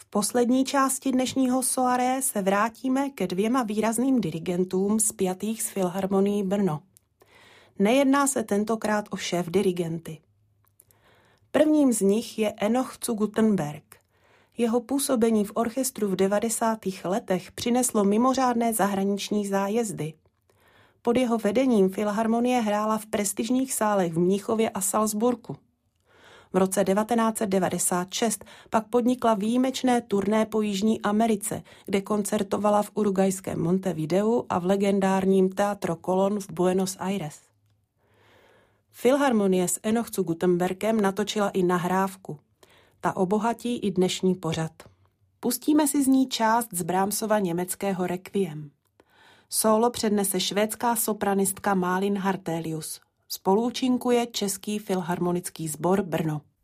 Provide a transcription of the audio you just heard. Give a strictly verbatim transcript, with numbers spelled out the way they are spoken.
V poslední části dnešního soirée se vrátíme ke dvěma výrazným dirigentům spjatých s Filharmonií Brno. Nejedná se tentokrát o šéfdirigenty. Prvním z nich je Enoch zu Guttenberg. Jeho působení v orchestru v devadesátých letech přineslo mimořádné zahraniční zájezdy. Pod jeho vedením Filharmonie hrála v prestižních sálech v Mnichově a Salzburgu. V roce devatenáct set devadesát šest pak podnikla výjimečné turné po Jižní Americe, kde koncertovala v urugajském Montevideu a v legendárním Teatro Colón v Buenos Aires. Filharmonie s Enoch zu Guttenbergem natočila i nahrávku. Ta obohatí i dnešní pořad. Pustíme si z ní část z Brahmsova německého Requiem. Sólo přednese švédská sopranistka Malin Hartelius. Spoluúčinkuje Český filharmonický sbor Brno.